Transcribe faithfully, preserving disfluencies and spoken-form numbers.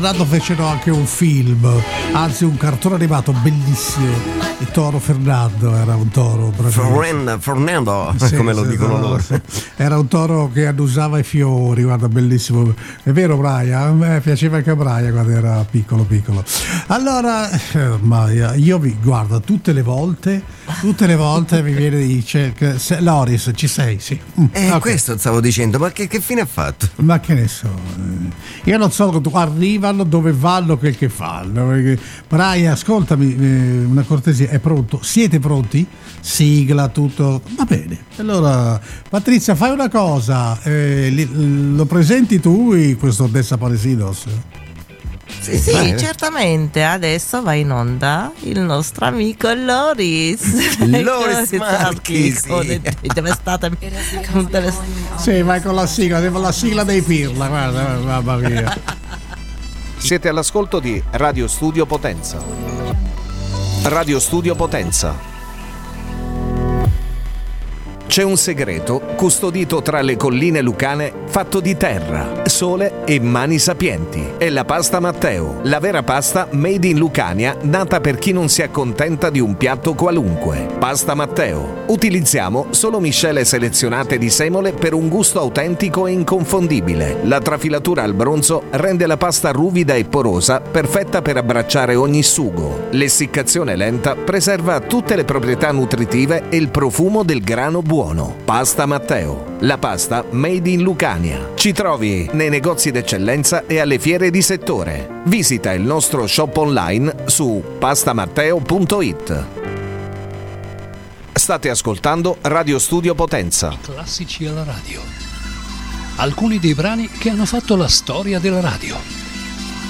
Fernando fecero anche un film, anzi un cartone animato bellissimo. Il toro Fernando era un toro. Fernando, Fernando sì, come lo sì, dicono no, loro. Era un toro che annusava i fiori, guarda, bellissimo. È vero, Brian? A me piaceva anche Brian quando era piccolo piccolo. Allora, ma io vi guardo tutte le volte, tutte le volte mi viene di cerca. Loris, ci sei? Sì. Eh, okay. Questo stavo dicendo, ma che, che fine ha fatto? Ma che ne so, io non so dove arrivano, dove vanno, quel che fanno. Brian, ascoltami, una cortesia, è pronto? Siete pronti? Sigla, tutto, va bene. Allora, Patrizia, fai una cosa, eh, lo presenti tu questo Desaparecidos? Sì, sì, vai, certamente. Adesso va in onda il nostro amico Loris. Loris Marchisi. Deve stare. Sì, vai con la sigla, devo la sigla dei Pirla, guarda, mamma mia. Siete all'ascolto di Radio Studio Potenza. Radio Studio Potenza. C'è un segreto custodito tra le colline lucane, fatto di terra, sole e mani sapienti. È la pasta Matteo, la vera pasta made in Lucania, nata per chi non si accontenta di un piatto qualunque. Pasta Matteo. Utilizziamo solo miscele selezionate di semole per un gusto autentico e inconfondibile. La trafilatura al bronzo rende la pasta ruvida e porosa, perfetta per abbracciare ogni sugo. L'essiccazione lenta preserva tutte le proprietà nutritive e il profumo del grano buono. Pasta Matteo, la pasta made in Lucania. Ci trovi nei negozi d'eccellenza e alle fiere di settore. Visita il nostro shop online su pastamatteo punto it. State ascoltando Radio Studio Potenza. I classici alla radio. Alcuni dei brani che hanno fatto la storia della radio.